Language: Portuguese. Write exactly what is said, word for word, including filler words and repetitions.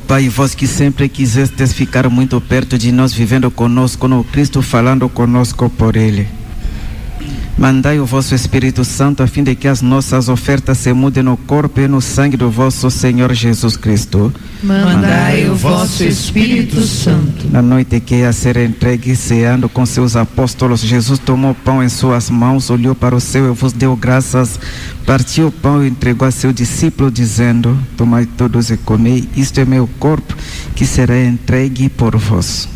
Pai, vós que sempre quisestes ficar muito perto de nós, vivendo conosco no Cristo, falando conosco por Ele. Mandai o vosso Espírito Santo a fim de que as nossas ofertas se mudem no corpo e no sangue do vosso Senhor Jesus Cristo. Mandai o vosso Espírito Santo. Na noite que ia ser entregue, ceando com seus apóstolos, Jesus tomou o pão em suas mãos, olhou para o céu e vos deu graças, partiu o pão e entregou a seu discípulo, dizendo: tomai todos e comei, isto é meu corpo, que será entregue por vós.